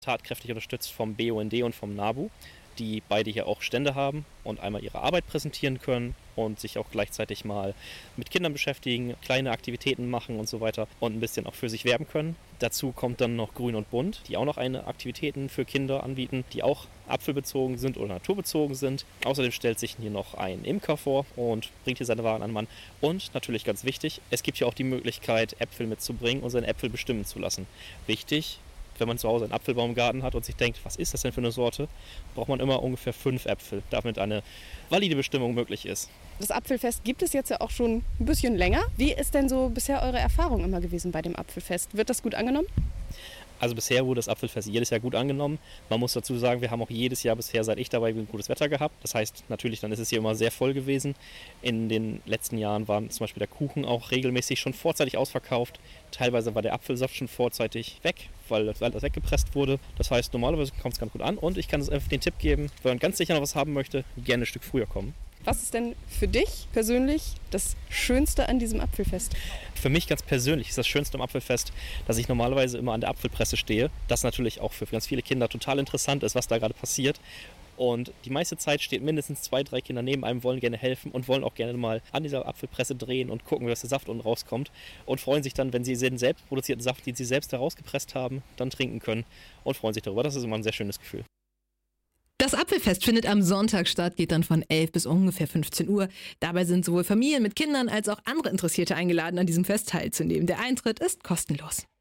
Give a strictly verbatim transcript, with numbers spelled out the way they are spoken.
tatkräftig unterstützt vom B U N D und vom NABU, die beide hier auch Stände haben und einmal ihre Arbeit präsentieren können und sich auch gleichzeitig mal mit Kindern beschäftigen, kleine Aktivitäten machen und so weiter und ein bisschen auch für sich werben können. Dazu kommt dann noch Grün und Bunt, die auch noch eine Aktivitäten für Kinder anbieten, die auch apfelbezogen sind oder naturbezogen sind. Außerdem stellt sich hier noch ein Imker vor und bringt hier seine Waren an den Mann. Und natürlich ganz wichtig, es gibt hier auch die Möglichkeit, Äpfel mitzubringen und seine Äpfel bestimmen zu lassen. Wichtig, wenn man zu Hause einen Apfelbaumgarten hat und sich denkt, was ist das denn für eine Sorte, braucht man immer ungefähr fünf Äpfel, damit eine valide Bestimmung möglich ist. Das Apfelfest gibt es jetzt ja auch schon ein bisschen länger. Wie ist denn so bisher eure Erfahrung immer gewesen bei dem Apfelfest? Wird das gut angenommen? Also bisher wurde das Apfelfest jedes Jahr gut angenommen. Man muss dazu sagen, wir haben auch jedes Jahr bisher, seit ich dabei bin, gutes Wetter gehabt. Das heißt, natürlich, dann ist es hier immer sehr voll gewesen. In den letzten Jahren war zum Beispiel der Kuchen auch regelmäßig schon vorzeitig ausverkauft. Teilweise war der Apfelsaft schon vorzeitig weg, weil das alles weggepresst wurde. Das heißt, normalerweise kommt es ganz gut an. Und ich kann einfach den Tipp geben, wenn man ganz sicher noch was haben möchte, gerne ein Stück früher kommen. Was ist denn für dich persönlich das Schönste an diesem Apfelfest? Für mich ganz persönlich ist das Schönste am Apfelfest, dass ich normalerweise immer an der Apfelpresse stehe. Das natürlich auch für ganz viele Kinder total interessant ist, was da gerade passiert. Und die meiste Zeit steht mindestens zwei, drei Kinder neben einem, wollen gerne helfen und wollen auch gerne mal an dieser Apfelpresse drehen und gucken, was der Saft unten rauskommt. Und freuen sich dann, wenn sie den selbst produzierten Saft, den sie selbst herausgepresst haben, dann trinken können und freuen sich darüber. Das ist immer ein sehr schönes Gefühl. Das Apfelfest findet am Sonntag statt, geht dann von elf bis ungefähr fünfzehn Uhr. Dabei sind sowohl Familien mit Kindern als auch andere Interessierte eingeladen, an diesem Fest teilzunehmen. Der Eintritt ist kostenlos.